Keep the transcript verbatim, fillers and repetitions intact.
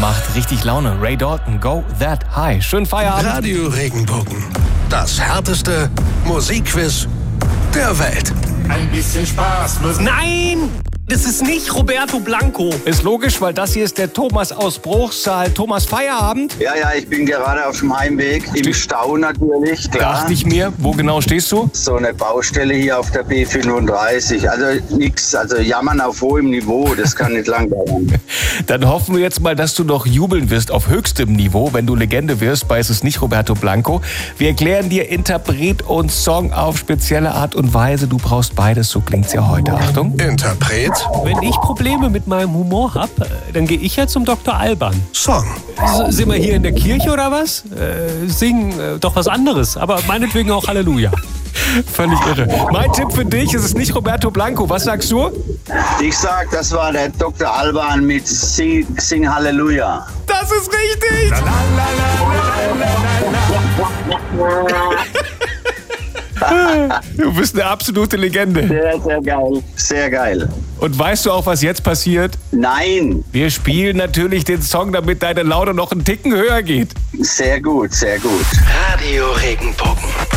macht richtig Laune. Ray Dalton, Go That High. Schönen Feierabend. Radio Regenbogen. Das härteste Musikquiz der Welt. Ein bisschen Spaß muss... Nein! Das ist nicht Roberto Blanco. Ist logisch, weil das hier ist der Thomas aus Bruchsal. Thomas, Feierabend? Ja, ja, ich bin gerade auf dem Heimweg. Im Stau natürlich, klar. Dachte ich mir. Wo genau stehst du? So eine Baustelle hier auf der B fünfunddreißig. Also nix, also jammern auf hohem Niveau. Das kann nicht lang dauern. Dann hoffen wir jetzt mal, dass du noch jubeln wirst auf höchstem Niveau, wenn du Legende wirst, bei Es ist nicht Roberto Blanco. Wir erklären dir Interpret und Song auf spezielle Art und Weise. Du brauchst beides, so klingt's ja heute. Achtung. Interpret. Wenn ich Probleme mit meinem Humor hab, dann gehe ich ja zum Doktor Alban. Song. S- Sind wir hier in der Kirche oder was? Äh, singen äh, doch was anderes, aber meinetwegen auch Halleluja. Völlig irre. Mein Tipp für dich, es ist nicht Roberto Blanco. Was sagst du? Ich sag, das war der Doktor Alban mit Sing, Sing Halleluja. Das ist richtig! Du bist eine absolute Legende. Sehr, sehr geil. Sehr geil. Und weißt du auch, was jetzt passiert? Nein, Wir spielen natürlich den Song, damit deine Laune noch einen Ticken höher geht. sehr gut, sehr gut. Radio Regenbogen.